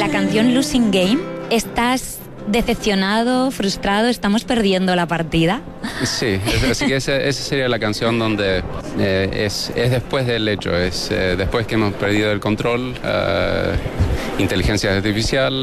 la canción Losing Game, ¿estás decepcionado, frustrado? ¿Estamos perdiendo la partida? Sí, así que esa sería la canción donde es después del hecho, es después que hemos perdido el control, inteligencia artificial,